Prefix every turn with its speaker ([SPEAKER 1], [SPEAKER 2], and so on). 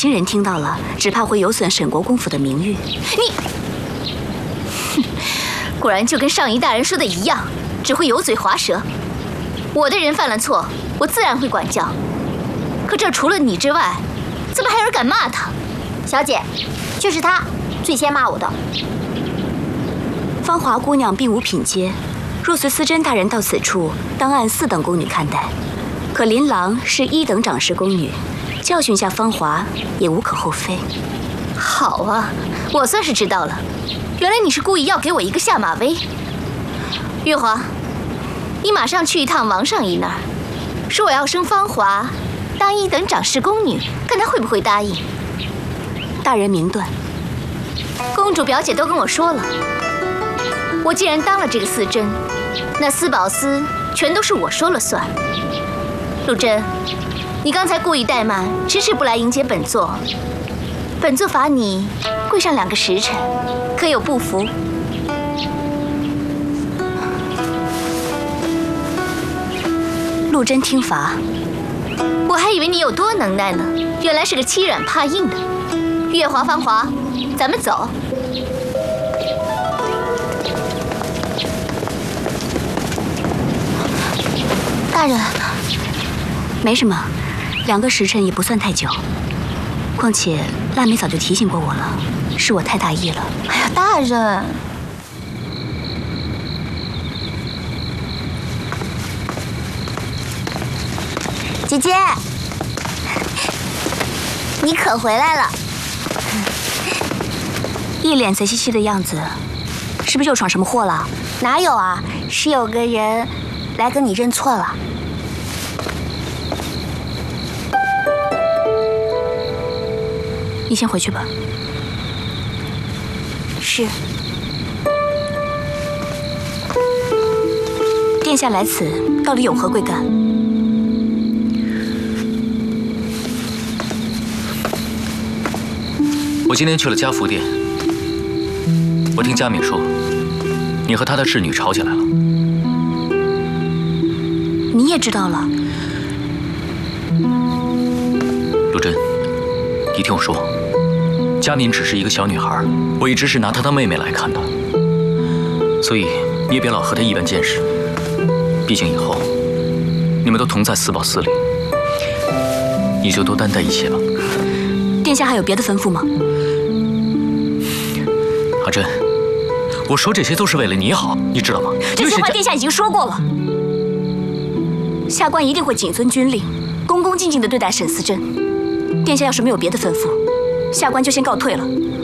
[SPEAKER 1] 清人听到了，只怕会有损沈国公府的名誉。
[SPEAKER 2] 哼，果然就跟上一大人说的一样，只会油嘴滑舌。我的人犯了错，我自然会管教。可这除了你之外，怎么还有人敢骂他？
[SPEAKER 3] 小姐，就是他最先骂我的。
[SPEAKER 1] 芳华姑娘并无品阶，若随思珍大人到此处，当按4等宫女看待。可琳琅是1等长侍宫女，教训下芳华也无可厚非。
[SPEAKER 2] 好啊，我算是知道了，原来你是故意要给我一个下马威。月华，你马上去一趟王上姨那儿，说我要升芳华当1等长侍宫女，看她会不会答应。
[SPEAKER 1] 大人明断。
[SPEAKER 2] 公主表姐都跟我说了，我既然当了这个司贞，那司宝司全都是我说了算。陆贞，你刚才故意怠慢，迟迟不来迎接本座，本座罚你跪上2个时辰，可有不服？
[SPEAKER 1] 陆贞听罚。
[SPEAKER 2] 我还以为你有多能耐呢，原来是个欺软怕硬的。月华、芳华，咱们走。
[SPEAKER 3] 大人，
[SPEAKER 1] 没什么，2个时辰也不算太久。况且腊梅早就提醒过我了，是我太大意了。
[SPEAKER 3] 哎呀，大人，姐姐，你可回来了。
[SPEAKER 1] 一脸贼兮兮的样子，是不是又闯什么祸了？
[SPEAKER 3] 哪有啊，是有个人来跟你认错了。
[SPEAKER 1] 你先回去吧。
[SPEAKER 3] 是。
[SPEAKER 1] 殿下来此，到底有何贵干？
[SPEAKER 4] 我今天去了嘉福殿，我听嘉敏说，你和她的侍女吵起来了。
[SPEAKER 1] 你也知道了？
[SPEAKER 4] 陆贞，你听我说，嘉敏只是一个小女孩，我一直是拿她当妹妹来看的，所以你也别老和她一般见识。毕竟以后你们都同在司宝司里，你就多担待一些吧。
[SPEAKER 1] 殿下还有别的吩咐吗？
[SPEAKER 4] 阿珍，我说这些都是为了你好，你知道吗？
[SPEAKER 1] 这些话殿下已经说过了。下官一定会谨遵军令，恭恭敬敬地对待沈思珍。殿下要是没有别的吩咐，下官就先告退了。